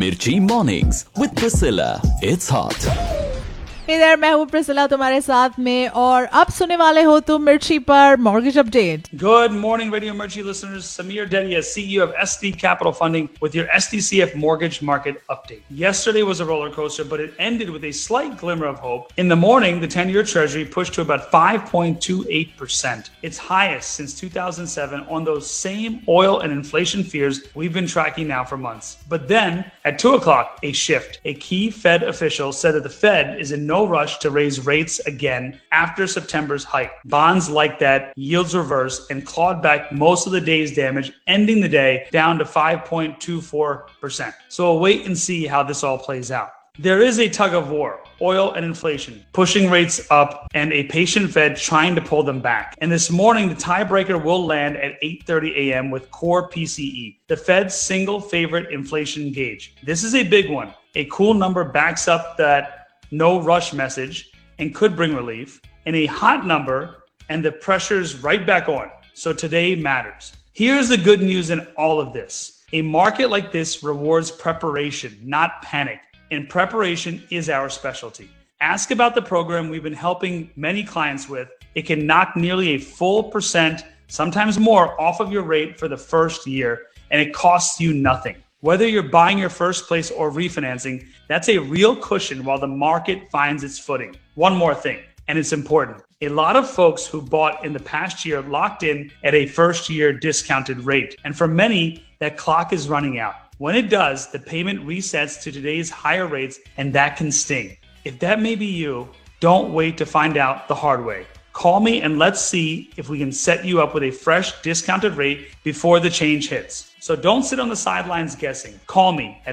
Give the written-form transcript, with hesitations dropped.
Mirchi Mornings with Priscilla. It's hot. Hey there, मैं हूँ Priscilla तुम्हारे साथ में और अब सुनने वाले हो तुम मिर्ची पर mortgage update. Good morning, Radio Mirchi listeners. Samir Dedia, CEO of SD Capital Funding, with your SDCF mortgage market update. Yesterday was a roller coaster, but it ended with a slight glimmer of hope. In the morning, the 10-year Treasury pushed to about 5.28%, its highest since 2007 on those same oil and inflation fears we've been tracking now for months. But then, at 2 o'clock, a shift. A key Fed official said that the Fed is in no rush to raise rates again after September's hike. Bonds like that, yields reversed and clawed back most of the day's damage, ending the day down to 5.24%. So we'll wait and see how this all plays out. There is a tug of war, oil and inflation, pushing rates up and a patient Fed trying to pull them back. And this morning, the tiebreaker will land at 8:30 a.m. with core PCE, the Fed's single favorite inflation gauge. This is a big one. A cool number backs up that no rush message and could bring relief, and a hot number and the pressure's right back on. So today matters. Here's the good news in all of this. A market like this rewards preparation, not panic. And preparation is our specialty. Ask about the program we've been helping many clients with. It can knock nearly a full percent, sometimes more, off of your rate for the first year, and it costs you nothing. Whether you're buying your first place or refinancing, that's a real cushion while the market finds its footing. One more thing, and it's important. A lot of folks who bought in the past year locked in at a first year discounted rate. And for many, that clock is running out. When it does, the payment resets to today's higher rates, and that can sting. If that may be you, don't wait to find out the hard way. Call me and let's see if we can set you up with a fresh discounted rate before the change hits. So don't sit on the sidelines guessing. Call me at